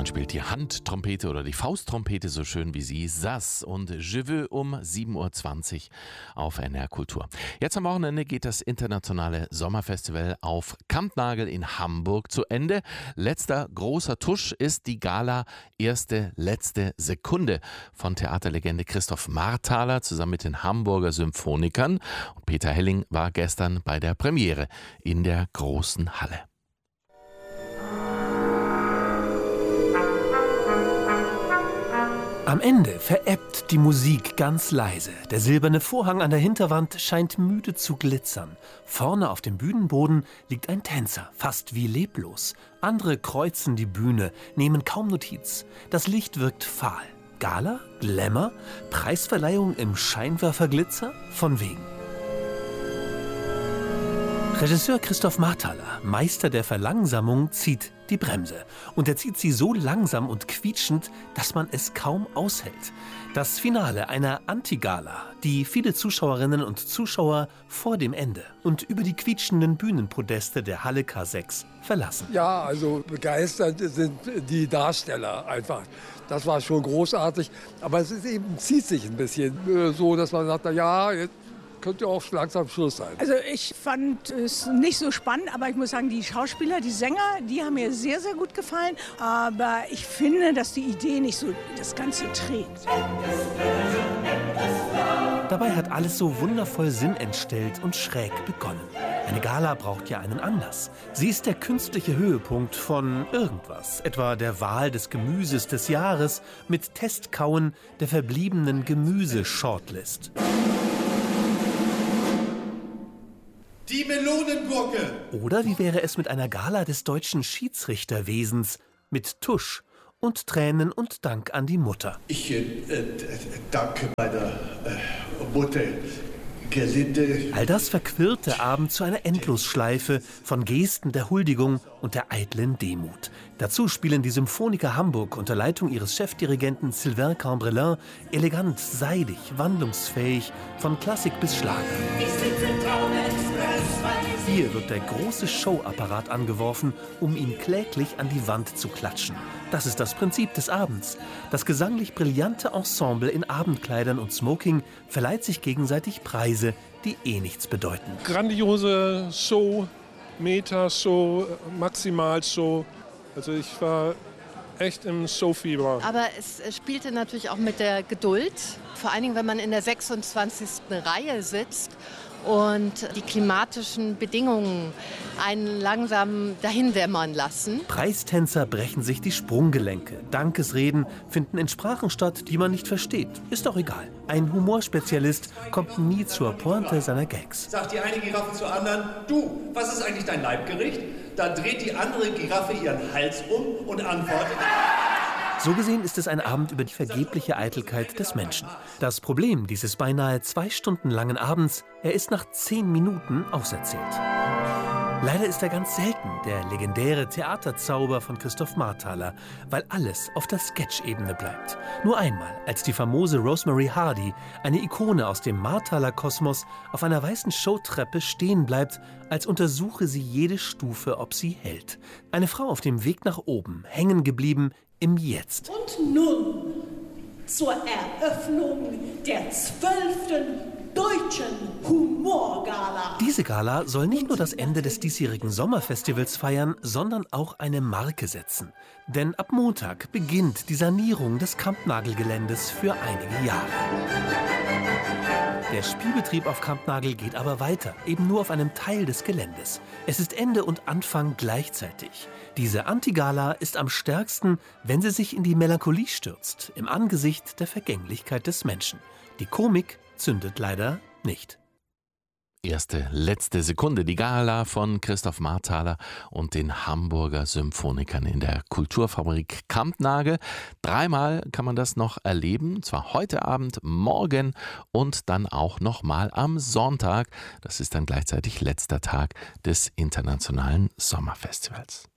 Man spielt die Handtrompete oder die Fausttrompete so schön wie sie. Sass und Je veux um 7.20 Uhr auf NR Kultur. Jetzt am Wochenende geht das internationale Sommerfestival auf Kampnagel in Hamburg zu Ende. Letzter großer Tusch ist die Gala Erste letzte Sekunde von Theaterlegende Christoph Marthaler zusammen mit den Hamburger Symphonikern. Und Peter Helling war gestern bei der Premiere in der großen Halle. Am Ende verebbt die Musik ganz leise. Der silberne Vorhang an der Hinterwand scheint müde zu glitzern. Vorne auf dem Bühnenboden liegt ein Tänzer, fast wie leblos. Andere kreuzen die Bühne, nehmen kaum Notiz. Das Licht wirkt fahl. Gala? Glamour? Preisverleihung im Scheinwerferglitzer? Von wegen. Regisseur Christoph Marthaler, Meister der Verlangsamung, zieht die Bremse. Und er zieht sie so langsam und quietschend, dass man es kaum aushält. Das Finale einer Anti-Gala, die viele Zuschauerinnen und Zuschauer vor dem Ende und über die quietschenden Bühnenpodeste der Halle K6 verlassen. Ja, also begeistert sind die Darsteller einfach. Das war schon großartig. Aber es ist eben, zieht sich ein bisschen so, dass man sagt, na ja, jetzt könnte auch langsam Schluss sein. Also ich fand es nicht so spannend, aber ich muss sagen, die Schauspieler, die Sänger, die haben mir sehr, sehr gut gefallen. Aber ich finde, dass die Idee nicht so das Ganze trägt. Dabei hat alles so wundervoll sinnentstellt und schräg begonnen. Eine Gala braucht ja einen Anlass. Sie ist der künstliche Höhepunkt von irgendwas, etwa der Wahl des Gemüses des Jahres mit Testkauen der verbliebenen Gemüse-Shortlist. Die Melonengurke! Oder wie wäre es mit einer Gala des deutschen Schiedsrichterwesens mit Tusch und Tränen und Dank an die Mutter? Ich danke meiner Mutter Gerlinde. All das verquirlt der Abend zu einer Endlosschleife von Gesten der Huldigung und der eitlen Demut. Dazu spielen die Symphoniker Hamburg unter Leitung ihres Chefdirigenten Sylvain Cambrelin elegant, seidig, wandlungsfähig, von Klassik bis Schlager. Hier wird der große Showapparat angeworfen, um ihn kläglich an die Wand zu klatschen. Das ist das Prinzip des Abends. Das gesanglich brillante Ensemble in Abendkleidern und Smoking verleiht sich gegenseitig Preise, die nichts bedeuten. Grandiose Show, Meta-Show, Maximal-Show. Also ich war echt im Showfieber. Aber es spielte natürlich auch mit der Geduld. Vor allen Dingen, wenn man in der 26. Reihe sitzt und die klimatischen Bedingungen einen langsam dahindämmern lassen. Preistänzer brechen sich die Sprunggelenke. Dankesreden finden in Sprachen statt, die man nicht versteht. Ist doch egal. Ein Humorspezialist kommt nie zur Pointe seiner Gags. Sagt die eine Giraffe zur anderen, du, was ist eigentlich dein Leibgericht? Dann dreht die andere Giraffe ihren Hals um und antwortet... So gesehen ist es ein Abend über die vergebliche Eitelkeit des Menschen. Das Problem dieses beinahe 2 Stunden langen Abends, er ist nach 10 Minuten auserzählt. Leider ist er ganz selten der legendäre Theaterzauber von Christoph Marthaler, weil alles auf der Sketch-Ebene bleibt. Nur einmal, als die famose Rosemary Hardy, eine Ikone aus dem Marthaler-Kosmos, auf einer weißen Showtreppe stehen bleibt, als untersuche sie jede Stufe, ob sie hält. Eine Frau auf dem Weg nach oben, hängen geblieben im Jetzt. Und nun zur Eröffnung der 12. Deutschen Humorgala. Diese Gala soll nicht nur das Ende des diesjährigen Sommerfestivals feiern, sondern auch eine Marke setzen. Denn ab Montag beginnt die Sanierung des Kampnagelgeländes für einige Jahre. Der Spielbetrieb auf Kampnagel geht aber weiter, eben nur auf einem Teil des Geländes. Es ist Ende und Anfang gleichzeitig. Diese Anti-Gala ist am stärksten, wenn sie sich in die Melancholie stürzt, im Angesicht der Vergänglichkeit des Menschen. Die Komik zündet leider nicht. Erste letzte Sekunde, die Gala von Christoph Marthaler und den Hamburger Symphonikern in der Kulturfabrik Kampnagel. 3-mal kann man das noch erleben, zwar heute Abend, morgen und dann auch nochmal am Sonntag. Das ist dann gleichzeitig letzter Tag des internationalen Sommerfestivals.